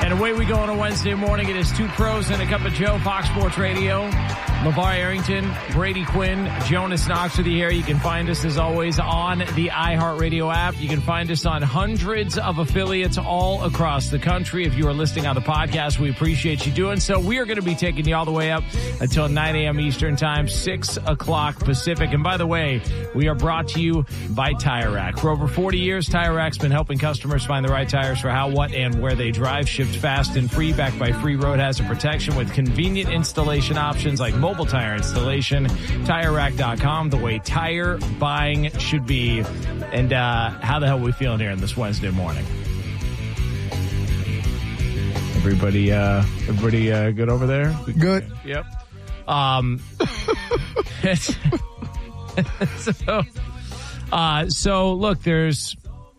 And away we go on a Wednesday morning. It is Two Pros and a Cup of Joe, Fox Sports Radio. LeVar Arrington, Brady Quinn, Jonas Knox with you here. You can find us, as always, on the iHeartRadio app. You can find us on hundreds of affiliates all across the country. If you are listening on the podcast, we appreciate you doing so. We are going to be taking you all the way up until 9 a.m. Eastern Time, 6 o'clock Pacific. And by the way, we are brought to you by Tire Rack. For over 40 years, Tire Rack's been helping customers find the right tires for how, what, and where they drive. Shipped fast and free, backed by free road hazard protection with convenient installation options like mobile tire installation. TireRack.com, the way tire buying should be. And how the hell are we feeling here on this Wednesday morning? Everybody good over there? Good. Yep. So look, there's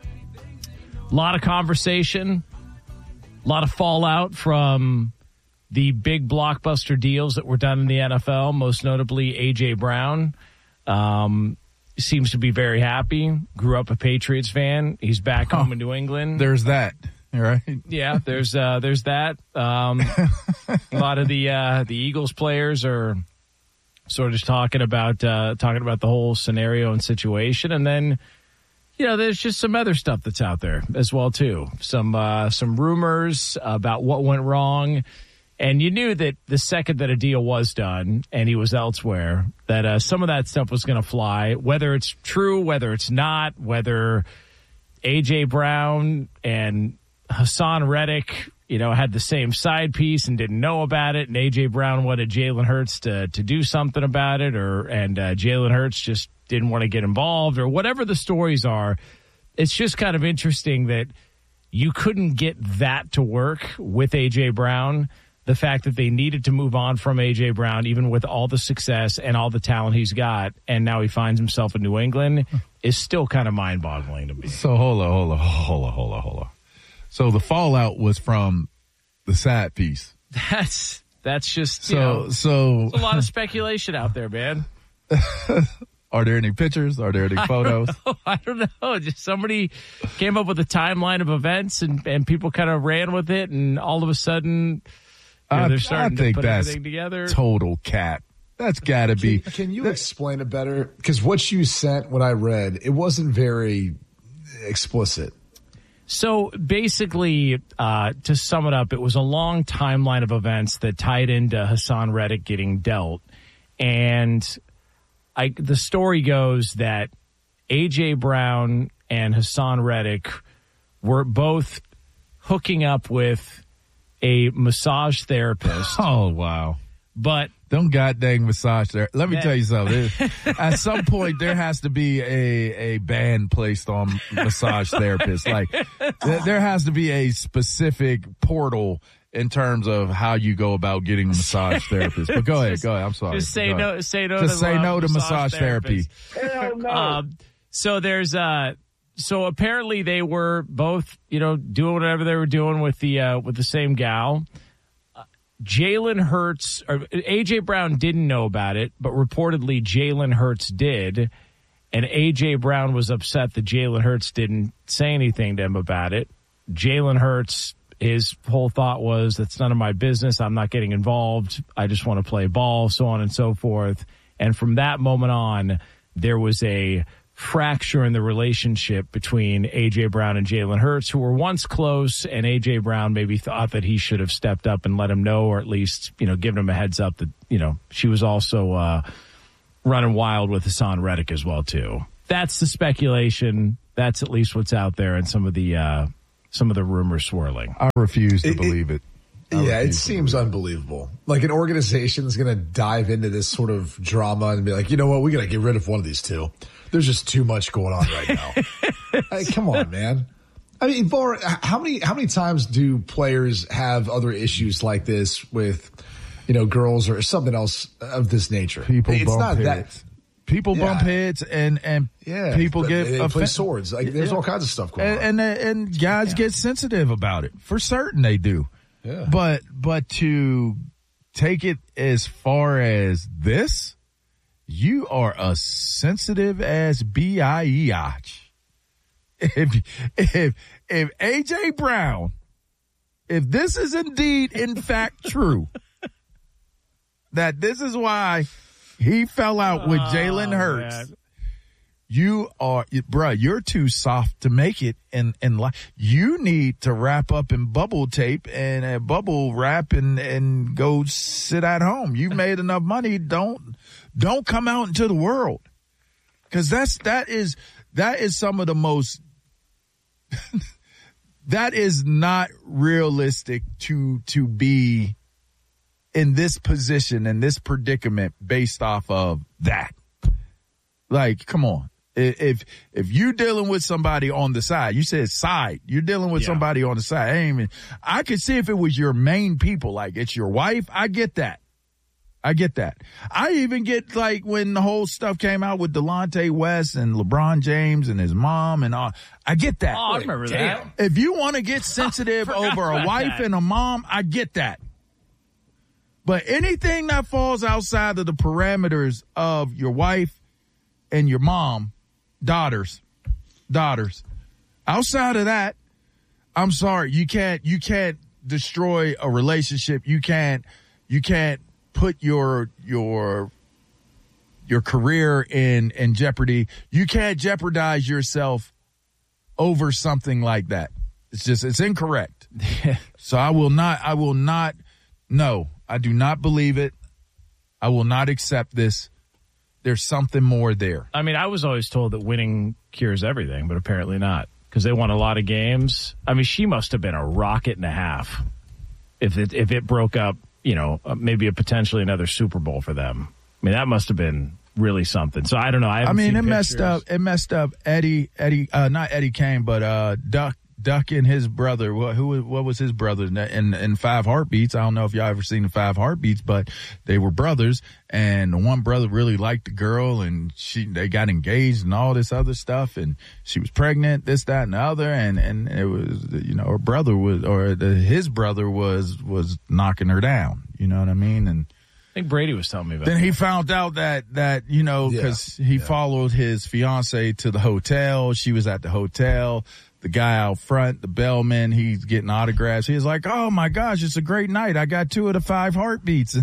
a lot of conversation, a lot of fallout from the big blockbuster deals that were done in the NFL, most notably A.J. Brown. Seems to be very happy. Grew up a Patriots fan. He's back home in New England. There's that, right? Yeah, there's that. A lot of the Eagles players are sort of talking about the whole scenario and situation, and then there's just some other stuff that's out there as well too. Some rumors about what went wrong. And you knew that the second that a deal was done and he was elsewhere, that some of that stuff was going to fly, whether it's true, whether it's not, whether A.J. Brown and Hassan Reddick, had the same side piece and didn't know about it, and A.J. Brown wanted Jalen Hurts to do something about it, and Jalen Hurts just didn't want to get involved, or whatever the stories are. It's just kind of interesting that you couldn't get that to work with A.J. Brown. The fact that they needed to move on from A.J. Brown, even with all the success and all the talent he's got, and now he finds himself in New England, is still kind of mind-boggling to me. So hold on. So the fallout was from the side piece. That's just, so there's a lot of speculation out there, man. Are there any pictures? Are there any photos? I don't know. Just somebody came up with a timeline of events, and people kind of ran with it, and all of a sudden, they're starting to put everything together. Total cap. That's got to be. Can you explain it better? Because what you sent, what I read, it wasn't very explicit. So basically, to sum it up, it was a long timeline of events that tied into Hassan Reddick getting dealt. And the story goes that A.J. Brown and Hassan Reddick were both hooking up with a massage therapist. Oh, wow. But don't goddamn massage therapist. Let me tell you something. At some point, there has to be a ban placed on massage therapists. Like, there has to be a specific portal in terms of how you go about getting a massage therapist. But go ahead. I'm sorry. Just say no. Just say no to massage therapy. Hell no. So there's So apparently they were both, doing whatever they were doing with the same gal. Jalen Hurts, or A.J. Brown didn't know about it, but reportedly Jalen Hurts did. And A.J. Brown was upset that Jalen Hurts didn't say anything to him about it. Jalen Hurts, his whole thought was, that's none of my business. I'm not getting involved. I just want to play ball, so on and so forth. And from that moment on, there was a fracture in the relationship between A.J. Brown and Jalen Hurts, who were once close, and A.J. Brown maybe thought that he should have stepped up and let him know, or at least, given him a heads up that, she was also running wild with Hassan Reddick as well, too. That's the speculation. That's at least what's out there, and some of the rumors swirling. I refuse to believe it. Yeah, it seems unbelievable. Like an organization is going to dive into this sort of drama and be like, you know what, we got to get rid of one of these two. There's just too much going on right now. Come on, man. I mean, Var, how many times do players have other issues like this with, girls or something else of this nature? People it's bump not heads. That. People bump heads and people get they play swords. Like there's all kinds of stuff going on. And guys get sensitive about it. For certain they do. Yeah. But to take it as far as this, you are a sensitive ass biatch. If A.J. Brown if this is indeed, in fact, true, that this is why he fell out with Jalen Hurts, man. You're too soft to make it in life. You need to wrap up in bubble tape and bubble wrap and go sit at home. You've made enough money. Don't come out into the world. Cause that is some of the most, that is not realistic to be in this position, in this predicament based off of that. Like, come on. If you dealing with somebody on the side, you said side, you're dealing with somebody on the side. I could see if it was your main people, like it's your wife. I get that. I even get like when the whole stuff came out with Delonte West and LeBron James and his mom and all. I get that. Oh, I remember that. If you want to get sensitive over a wife and a mom, I get that. But anything that falls outside of the parameters of your wife and your mom, daughters, outside of that, I'm sorry, you can't destroy a relationship. You can't put your career in jeopardy. You can't jeopardize yourself over something like that. It's incorrect. So I will not, no, I do not believe it. I will not accept this. There's something more there. I mean, I was always told that winning cures everything, but apparently not, because they won a lot of games. I mean, she must have been a rocket and a half if it broke up, maybe potentially another Super Bowl for them. I mean, that must have been really something. So I don't know. It messed up Eddie, not Eddie Kane, but Duck and his brother. What was his brother in 5 Heartbeats? I don't know if y'all ever seen the 5 Heartbeats, but they were brothers, and the one brother really liked the girl, and they got engaged and all this other stuff, and she was pregnant, this, that, and the other, and it was, her brother his brother was knocking her down. You know what I mean? And I think Brady was telling me about then that. he found out that because he followed his fiance to the hotel. She was at the hotel. The guy out front, the bellman, he's getting autographs. He was like, "Oh my gosh, it's a great night. I got 2 of the 5 Heartbeats."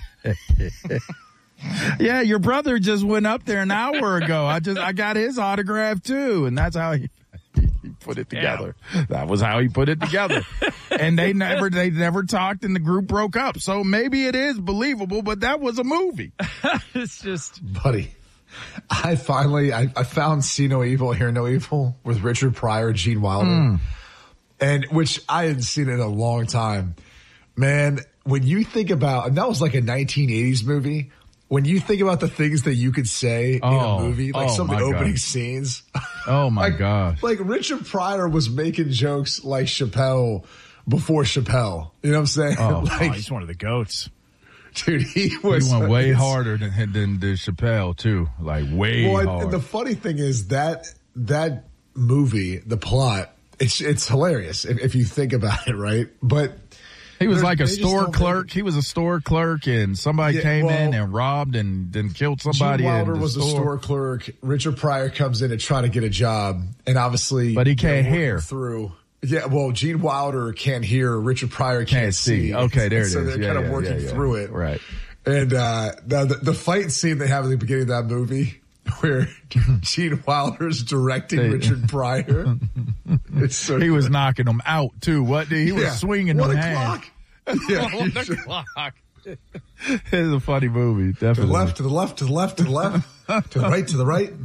Yeah, your brother just went up there an hour ago. I got his autograph too, and that's how he put it together. Yeah. That was how he put it together. And they never talked, and the group broke up. So maybe it is believable, but that was a movie. It's just, buddy. I found See No Evil, Hear No Evil with Richard Pryor, Gene Wilder, and which I hadn't seen in a long time. Man, when you think about, and that was like a 1980s movie. When you think about the things that you could say in a movie, like some of the opening scenes. Oh my God. Like Richard Pryor was making jokes like Chappelle before Chappelle. You know what I'm saying? Oh, he's one of the GOATs. Dude, he went way harder than Chappelle too. Like way hard. And the funny thing is that movie, the plot, it's hilarious if you think about it, right? But he was like a store clerk. He was a store clerk, and somebody came in and robbed and then killed somebody. Gene Wilder was a store clerk. Richard Pryor comes in and try to get a job, and obviously, but he can't hear through. Yeah, well, Gene Wilder can't hear. Richard Pryor can't see. Okay, there it is. So they're kind of working through it. Right. And the fight scene they have at the beginning of that movie where Gene Wilder's directing Richard Pryor. He was knocking him out, too. He was swinging them hands. Yeah, what a clock. It's a funny movie, definitely. To the left, to the left, to the left, to the right, to the right.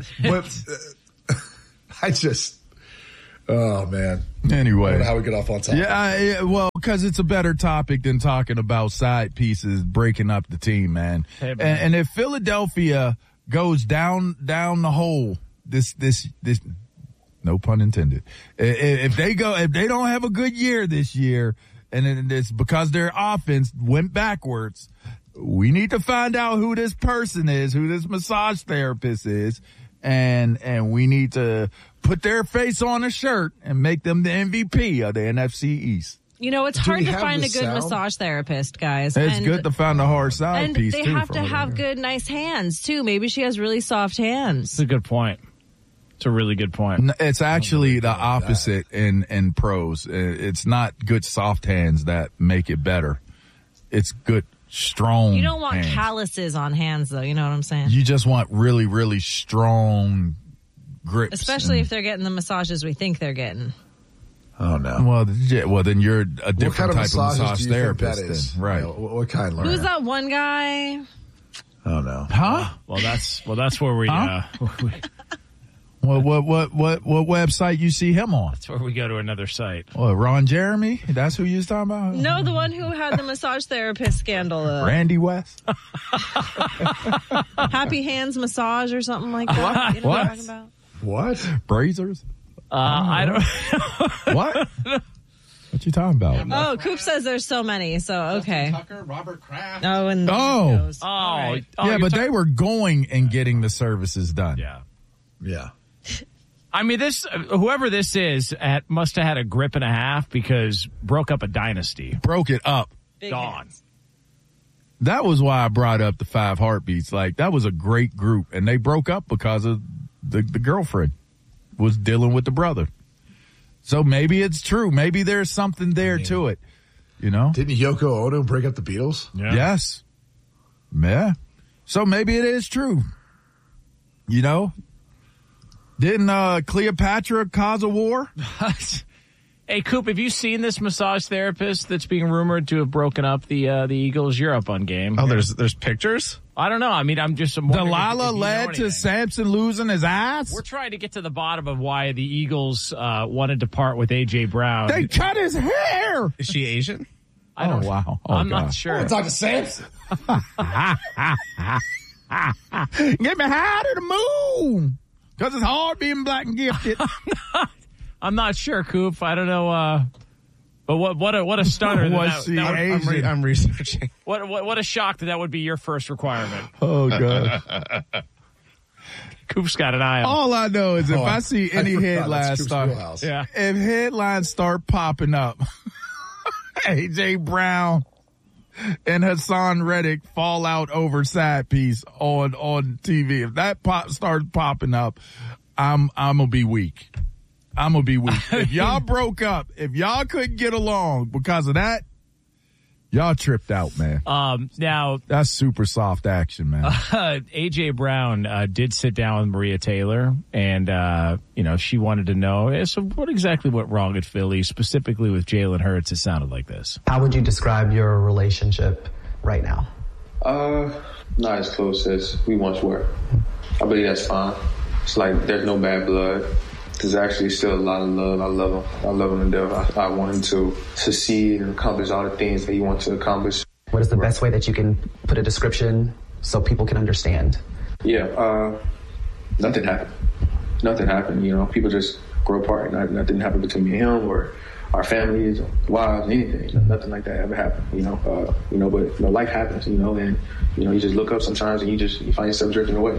But oh, man. Anyway. I don't know how we get off on topic. Yeah, well, because it's a better topic than talking about side pieces breaking up the team, man. Hey, man. And if Philadelphia goes down the hole, this no pun intended. If they don't have a good year this year, and it's because their offense went backwards, we need to find out who this person is, who this massage therapist is, and we need to put their face on a shirt and make them the MVP of the NFC East. It's hard to find a good massage therapist, guys. It's good to find a hard side piece, too. And they have to have good, nice hands, too. Maybe she has really soft hands. That's a good point. It's a really good point. It's actually the opposite in pros. It's not good soft hands that make it better. It's good strong. You don't want hands. calluses on hands, though. You know what I'm saying? You just want really, really strong grips. Especially if they're getting the massages we think they're getting. Oh, no. Well, then you're a different kind of type of massage therapist therapist. Then. Right. You know, what kind, Lauren? Who's that one guy? Oh, no. Huh? Well, that's where we. Huh? What website you see him on? That's where we go to another site. What, Ron Jeremy? That's who you was talking about? No, the one who had the massage therapist scandal. Randy West? Happy Hands Massage or something like that. You know what I'm talking about? What? Brazers? I don't. What? What you talking about? Oh, Coop says there's so many, so okay. Tucker, Robert Kraft. Oh, and Oh. Oh, Yeah, but they were going and getting the services done. Yeah. Yeah. I mean, whoever this is must have had a grip and a half because broke up a dynasty. Broke it up. big Gone. hands. That was why I brought up the 5 Heartbeats. Like, that was a great group, and they broke up because of the girlfriend was dealing with the brother. So maybe it's true. Maybe there's something there to it. You know? Didn't Yoko Ono break up the Beatles? Yeah. Yes. Yeah. So maybe it is true. You know? Didn't Cleopatra cause a war? Hey, Coop, have you seen this massage therapist that's being rumored to have broken up the Eagles? You're up on game. Oh, there's pictures? I don't know. I mean, I'm just wondering Delilah if you know led anything. to Samson losing his ass? We're trying to get to the bottom of why the Eagles wanted to part with A.J. Brown. They cut his hair! Is she Asian? I don't, wow. Oh, I'm God. not sure. Talk to Samson. Get me high to the moon! Because it's hard being black and gifted. I'm not sure, Coop. I don't know. But what a stunner! Was she Asian? I'm researching. What a shock that would be your first requirement. Oh, God. Coop's got an eye on. All I know is if I see any forgot, headlines that's Coop's start, wheelhouse. Yeah. if headlines start popping up, A.J. Brown and Hassan Reddick fall out over side piece on TV. If that starts popping up, I'm gonna be weak. I'm gonna be weak. If y'all broke up, if y'all couldn't get along because of that, y'all tripped out, man. Now, That's super soft action, man. A.J. Brown did sit down with Maria Taylor, and she wanted to know, so what exactly went wrong at Philly, specifically with Jalen Hurts? It sounded like this. How would you describe your relationship right now? Not as close as we once were. I believe that's fine. It's like there's no bad blood. There's actually still a lot of love. I love him. I love him to death. I want him to succeed and accomplish all the things that he wants to accomplish. What is the best way that you can put a description so people can understand? Yeah, nothing happened. Nothing happened. You know, people just grow apart. Nothing happened between me and him or our families, wives, anything. Nothing like that ever happened. But life happens. And you just look up sometimes and you find yourself drifting away.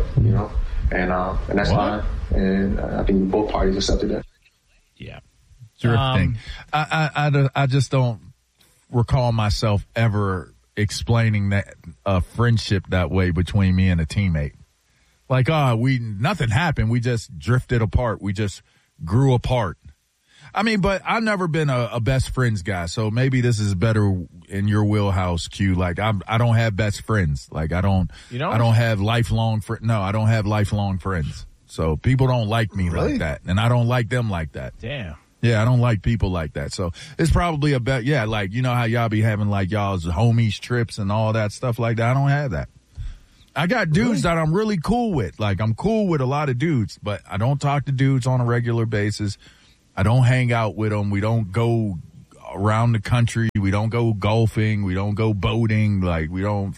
And that's fine. And I think both parties accepted that. Yeah. Drifting. I just don't recall myself ever explaining that friendship that way between me and a teammate. Like, nothing happened. We just drifted apart. We just grew apart. I mean, but I've never been a best friends guy, so maybe this is better in your wheelhouse, Q. Like, I don't have best friends. Like, I don't have lifelong friends. No, I don't have lifelong friends. So people don't like me like that, and I don't like them like that. Damn. Yeah, I don't like people like that. So it's probably like, you know how y'all be having like y'all's homies trips and all that stuff like that. I don't have that. I got dudes that I'm really cool with. Like, I'm cool with a lot of dudes, but I don't talk to dudes on a regular basis. I don't hang out with them. We don't go around the country. We don't go golfing. We don't go boating. Like, we don't,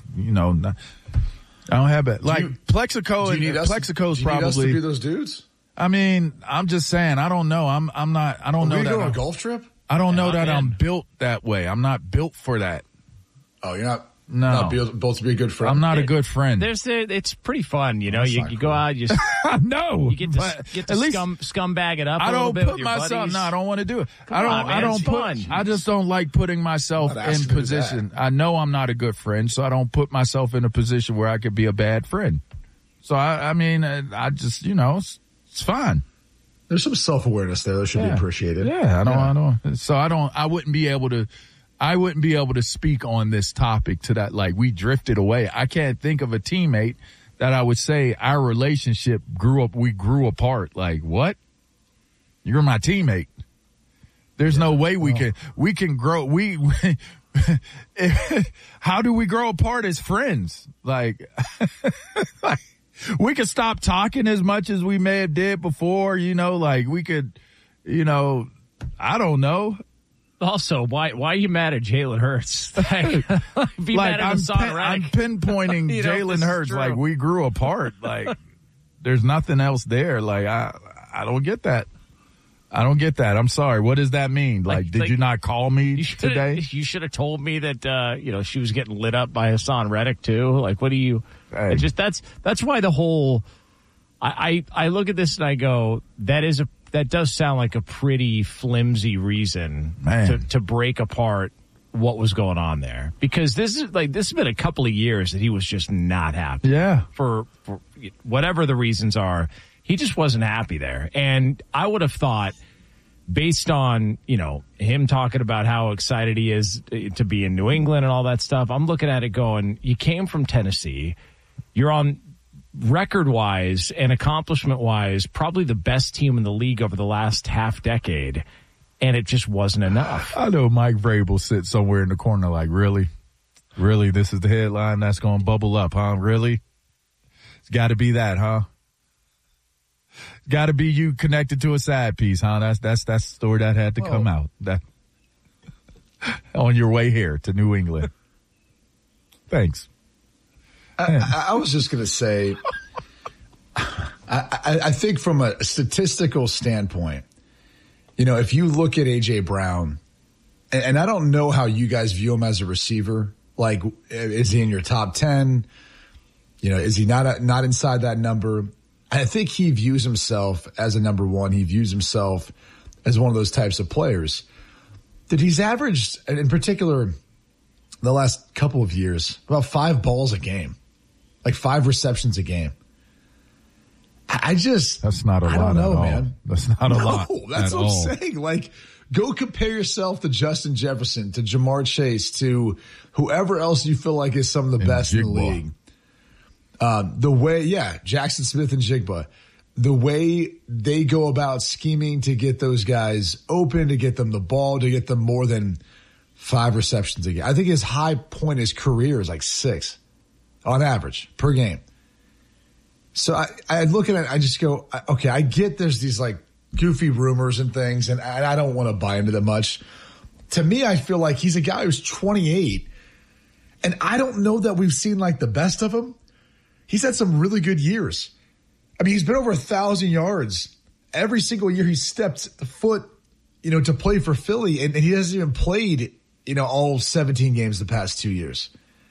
I don't have it. Like, Plexico and Plexico's probably. Do you need us to be those dudes? I mean, I'm just saying, I don't know. I'm not, I don't know that. Are you going on a golf trip? I don't know that I'm built that way. I'm not built for that. Oh, you're not? No. Not built to be a good friend? I'm not a good friend. It's pretty fun, you go out, you no, you get to at least scumbag it up. I a little don't bit put with your myself. buddies. No, I don't want to do it. Fun. I just don't like putting myself I'm not in asking you position. I know I'm not a good friend, so I don't put myself in a position where I could be a bad friend. So I mean, I just, it's fine. There's some self-awareness there that should be appreciated. Yeah, I don't. So I wouldn't be able to speak on this topic to that. Like, we drifted away. I can't think of a teammate that I would say our relationship we grew apart. Like, what? You're my teammate. There's no way we can grow. How do we grow apart as friends? Like, we could stop talking as much as we may have did before, like we could, I don't know. Also, why are you mad at Jalen Hurts? Be mad at Hassan Reddick. I'm pinpointing Jalen Hurts. Like, we grew apart. Like, there's nothing else there. Like, I don't get that. I don't get that. I'm sorry. What does that mean? Like, did you not call me today? You should have told me that, she was getting lit up by Hassan Reddick too. Like, what do you, hey. That's why the whole, I look at this and I go, that does sound like a pretty flimsy reason to break apart what was going on there. Because this has been a couple of years that he was just not happy. Yeah. For whatever the reasons are. He just wasn't happy there. And I would have thought, based on, him talking about how excited he is to be in New England and all that stuff, I'm looking at it going, you came from Tennessee. You're on record-wise and accomplishment-wise probably the best team in the league over the last half decade, and it just wasn't enough. I know Mike Vrabel sits somewhere in the corner like, really? Really, this is the headline that's going to bubble up, huh? Really? It's got to be that, huh? Got to be you connected to a side piece, huh? That's the story that had to come out. That on your way here to New England. Thanks. I was just going to say, I think from a statistical standpoint, if you look at A.J. Brown, and I don't know how you guys view him as a receiver. Like, is he in your top 10? Is he not inside that number? I think he views himself as a number one. He views himself as one of those types of players that he's averaged, in particular, the last couple of years, about 5 balls a game, like 5 receptions a game. That's not a lot. I don't know, at all. man. That's not a lot. That's what I'm saying. Like, go compare yourself to Justin Jefferson, to Jamar Chase, to whoever else you feel like is some of the best in the league. Jackson Smith and Jigba, the way they go about scheming to get those guys open, to get them the ball, to get them more than 5 receptions a game. I think his high point in his career is like 6 on average per game. So I look at it, I just go, okay, I get there's these like goofy rumors and things, and I don't want to buy into them much. To me, I feel like he's a guy who's 28, and I don't know that we've seen like the best of him. He's had some really good years. I mean, he's been over 1,000 yards every single year he's stepped foot, to play for Philly, and he hasn't even played, all 17 games the past 2 years.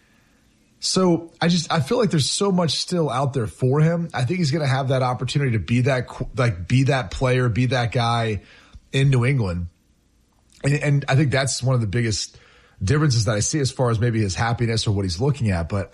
So I feel like there's so much still out there for him. I think he's going to have that opportunity to be that player, be that guy in New England. And I think that's one of the biggest differences that I see as far as maybe his happiness or what he's looking at. But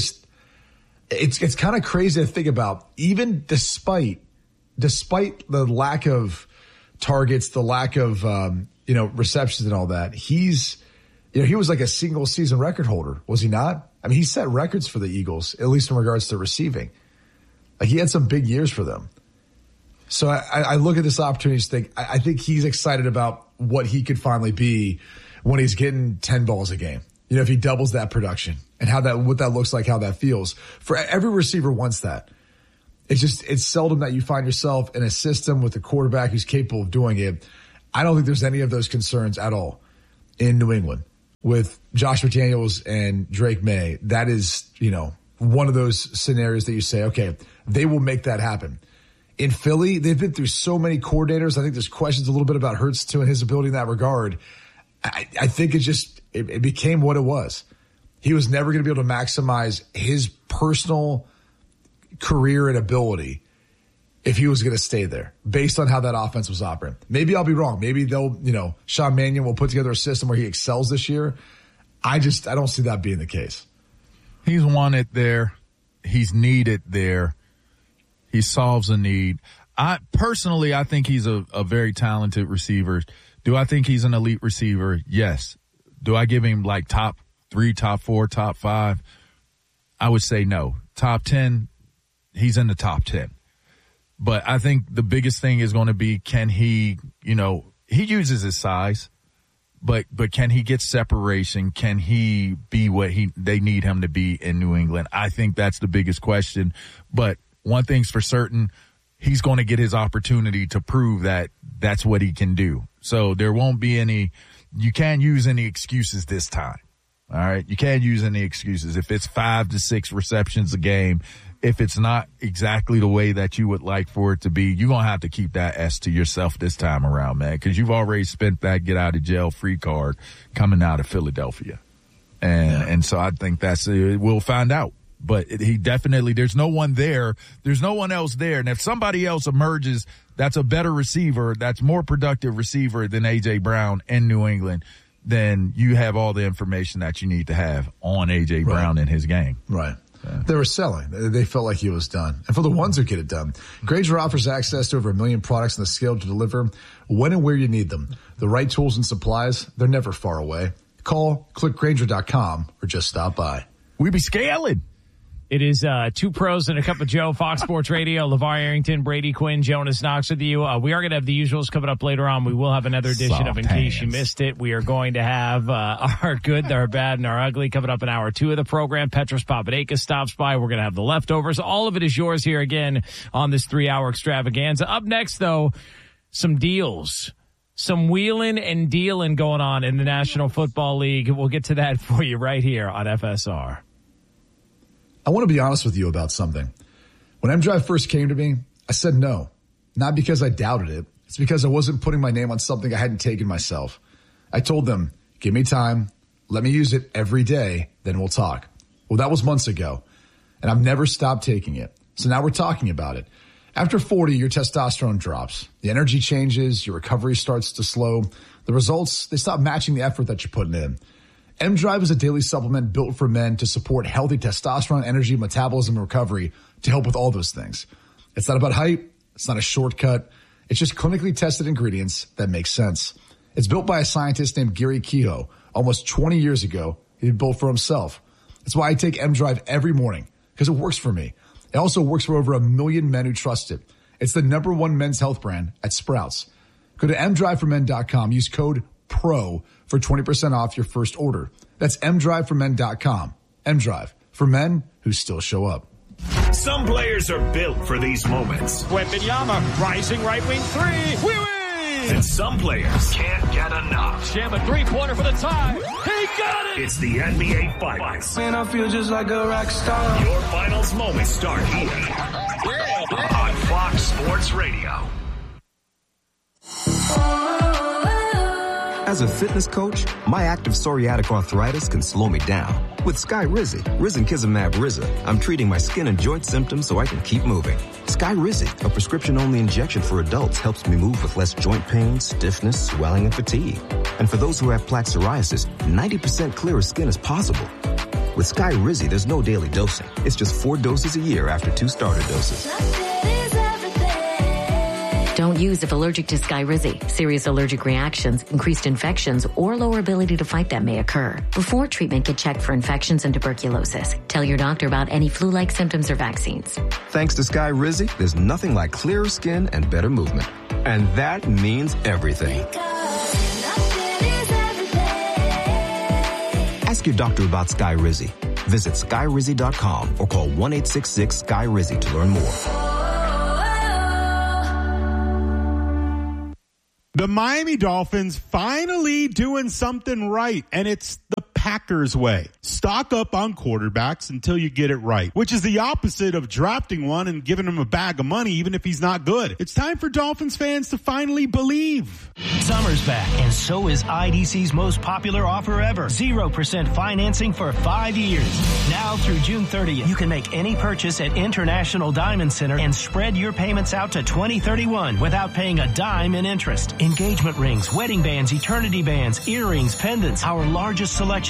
it's kind of crazy to think about, even despite the lack of targets, the lack of, receptions and all that, he was like a single season record holder, was he not? I mean, he set records for the Eagles, at least in regards to receiving. Like, he had some big years for them. So I look at this opportunity to think, I think he's excited about what he could finally be when he's getting 10 balls a game. If he doubles that production and what that looks like, how that feels. For every receiver wants that. It's seldom that you find yourself in a system with a quarterback who's capable of doing it. I don't think there's any of those concerns at all in New England. With Josh McDaniels and Drake May, that is, one of those scenarios that you say, okay, they will make that happen. In Philly, they've been through so many coordinators. I think there's questions a little bit about Hurts too and his ability in that regard. I think it became what it was. He was never going to be able to maximize his personal career and ability if he was going to stay there based on how that offense was operating. Maybe I'll be wrong. Maybe Sean Mannion will put together a system where he excels this year. I don't see that being the case. He's wanted there. He's needed there. He solves a need. I think he's a very talented receiver. Do I think he's an elite receiver? Yes. Do I give him like top 3, top 4, top 5? I would say no. Top 10, he's in the top 10. But I think the biggest thing is going to be, can he, he uses his size, but can he get separation? Can he be what they need him to be in New England? I think that's the biggest question. But one thing's for certain, he's going to get his opportunity to prove that that's what he can do. So there won't be you can't use any excuses this time. All right. You can't use any excuses. If it's 5 to 6 receptions a game, if it's not exactly the way that you would like for it to be, you're going to have to keep that S to yourself this time around, man, because you've already spent that get out of jail free card coming out of Philadelphia. And so I think we'll find out. But he definitely, there's no one there. There's no one else there. And if somebody else emerges that's a better receiver, that's more productive receiver than A.J. Brown in New England, then you have all the information that you need to have on A.J. Brown in his game. Right. Yeah. They were selling. They felt like he was done. And for the ones who get it done, Grainger offers access to over 1 million products and the scale to deliver when and where you need them. The right tools and supplies, they're never far away. Call, click Grainger.com, or just stop by. We be scaling. It is 2 pros and a cup of Joe, Fox Sports Radio. LeVar Arrington, Brady Quinn, Jonas Knox with you. We are going to have the usuals coming up later on. We will have another edition of In Case You Missed It. We are going to have our good, our bad, and our ugly coming up in hour 2 of the program. Petros Papadakis stops by. We're going to have the leftovers. All of it is yours here again on this 3-hour extravaganza. Up next, though, some deals. Some wheeling and dealing going on in the National Football League. We'll get to that for you right here on FSR. I want to be honest with you about something. When M-Drive first came to me, I said no. Not because I doubted it. It's because I wasn't putting my name on something I hadn't taken myself. I told them, give me time, let me use it every day, then we'll talk. Well, that was months ago, and I've never stopped taking it. So now we're talking about it. After 40, your testosterone drops. The energy changes, your recovery starts to slow. The results, they stop matching the effort that you're putting in. M-Drive is a daily supplement built for men to support healthy testosterone, energy, metabolism, and recovery to help with all those things. It's not about hype. It's not a shortcut. It's just clinically tested ingredients that make sense. It's built by a scientist named Gary Kehoe. Almost 20 years ago, he built for himself. That's why I take M-Drive every morning, because it works for me. It also works for over 1 million men who trust it. It's the #1 men's health brand at Sprouts. Go to mdriveformen.com. Use code PRO for 20% off your first order. That's mdriveformen.com. M-Drive, for men who still show up. Some players are built for these moments. Wembanyama, rising right wing 3. We win! And some players can't get enough. Jam a 3-pointer for the tie. He got it! It's the NBA Finals. Man, I feel just like a rock star. Your finals moments start here on Fox Sports Radio. As a fitness coach, my active psoriatic arthritis can slow me down. With Skyrizi, Risankizumab Riza, I'm treating my skin and joint symptoms so I can keep moving. Skyrizi, a prescription-only injection for adults, helps me move with less joint pain, stiffness, swelling, and fatigue. And for those who have plaque psoriasis, 90% clearer skin is possible. With Skyrizi, there's no daily dosing. It's just 4 doses a year after 2 starter doses. Don't use if allergic to Skyrizi. Serious allergic reactions, increased infections, or lower ability to fight them may occur. Before treatment, get checked for infections and tuberculosis. Tell your doctor about any flu-like symptoms or vaccines. Thanks to Skyrizi, there's nothing like clearer skin and better movement. And that means everything. Ask your doctor about Skyrizi. Visit Skyrizi.com or call 1-866-SKY-RIZI to learn more. The Miami Dolphins finally doing something right, and it's the Packers way. Stock up on quarterbacks until you get it right, which is the opposite of drafting one and giving him a bag of money even if he's not good. It's time for Dolphins fans to finally believe. Summer's back, and so is IDC's most popular offer ever. 0% financing for 5 years. Now through June 30th, you can make any purchase at International Diamond Center and spread your payments out to 2031 without paying a dime in interest. Engagement rings, wedding bands, eternity bands, earrings, pendants, our largest selection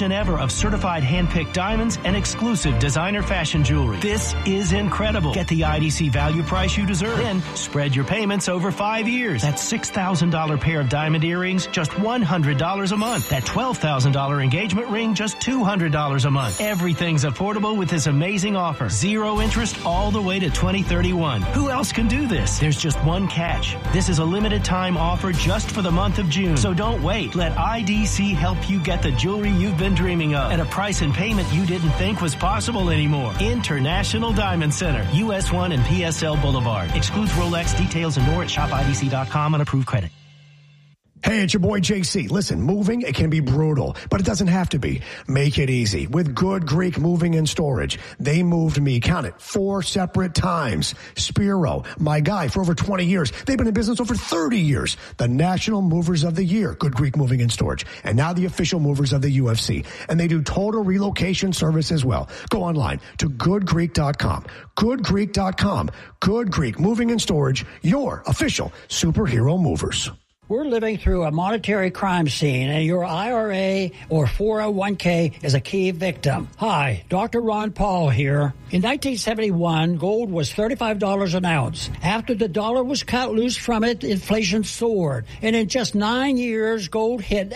selection ever of certified hand-picked diamonds and exclusive designer fashion jewelry. This is incredible. Get the IDC value price you deserve. Then spread your payments over 5 years. That $6,000 pair of diamond earrings, just $100 a month. That $12,000 engagement ring, just $200 a month. Everything's affordable with this amazing offer. 0 interest all the way to 2031. Who else can do this? There's just one catch. This is a limited time offer just for the month of June. So don't wait. Let IDC help you get the jewelry you've been dreaming of at a price and payment you didn't think was possible anymore. International Diamond Center, US 1 and PSL Boulevard. Excludes Rolex. Details and more at shopidc.com on approved credit. Hey, it's your boy JC. Listen, moving, it can be brutal, but it doesn't have to be. Make it easy with Good Greek Moving and Storage. They moved me, count it, 4 separate times. Spiro, my guy for over 20 years. They've been in business over 30 years. The National Movers of the Year, Good Greek Moving and Storage. And now the official movers of the UFC. And they do total relocation service as well. Go online to goodgreek.com. Goodgreek.com. Good Greek Moving and Storage, your official superhero movers. We're living through a monetary crime scene, and your IRA or 401k is a key victim. Hi, Dr. Ron Paul here. In 1971, gold was $35 an ounce. After the dollar was cut loose from it, inflation soared. And in just 9 years, gold hit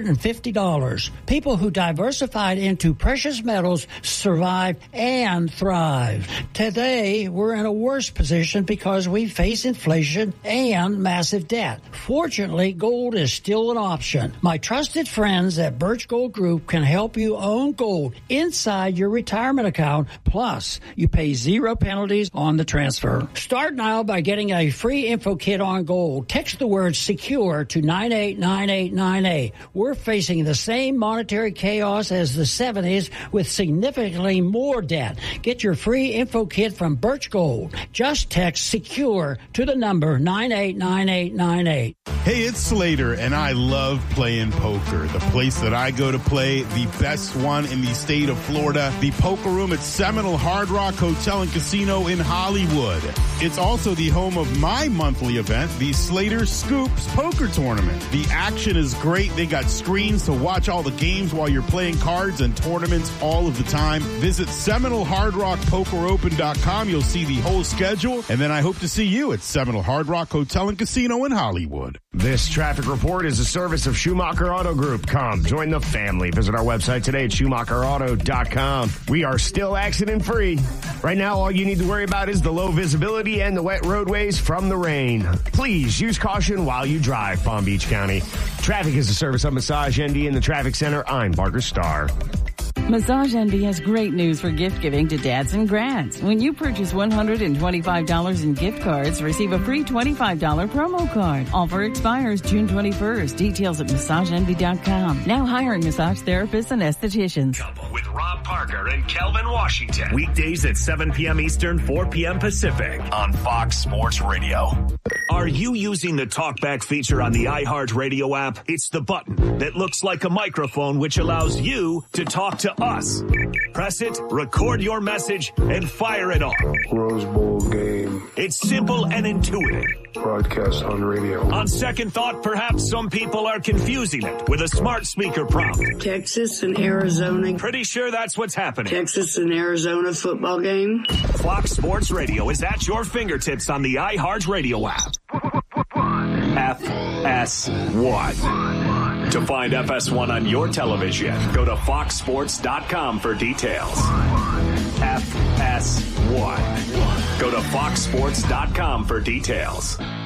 $850. People who diversified into precious metals survived and thrived. Today, we're in a worse position because we face inflation and massive debt. Fortunately, gold is still an option. My trusted friends at Birch Gold Group can help you own gold inside your retirement account. Plus, you pay 0 penalties on the transfer. Start now by getting a free info kit on gold. Text the word SECURE to 989898. We're facing the same monetary chaos as the 70s with significantly more debt. Get your free info kit from Birch Gold. Just text SECURE to the number 989898. Hey, it's Slater, and I love playing poker. The place that I go to play, the best one in the state of Florida, the Poker Room at Seminole Hard Rock Hotel and Casino in Hollywood. It's also the home of my monthly event, the Slater Scoops Poker Tournament. The action is great. They got screens to watch all the games while you're playing cards and tournaments all of the time. Visit SeminoleHardRockPokerOpen.com. You'll see the whole schedule, and then I hope to see you at Seminole Hard Rock Hotel and Casino in Hollywood. This traffic report is a service of Schumacher Auto Group. Come, join the family. Visit our website today at SchumacherAuto.com. We are still accident free. Right now, all you need to worry about is the low visibility and the wet roadways from the rain. Please use caution while you drive, Palm Beach County. Traffic is a service of Massage ND in the Traffic Center. I'm Parker Starr. Massage Envy has great news for gift giving to dads and grads. When you purchase $125 in gift cards, receive a free $25 promo card. Offer expires June 21st. Details at MassageEnvy.com. Now hiring massage therapists and estheticians. With Rob Parker and Kelvin Washington. Weekdays at 7 p.m. Eastern, 4 p.m. Pacific on Fox Sports Radio. Are you using the TalkBack feature on the iHeartRadio app? It's the button that looks like a microphone, which allows you to talk to us. Press it, record your message, and fire it off. Rose Bowl game. It's simple and intuitive. Broadcast on radio. On second thought, perhaps some people are confusing it with a smart speaker prompt. Texas and Arizona. Pretty sure that's what's happening. Texas and Arizona football game. Fox Sports Radio is at your fingertips on the iHeartRadio app. FS1. To find FS1 on your television, go to foxsports.com for details. FS1. Go to foxsports.com for details.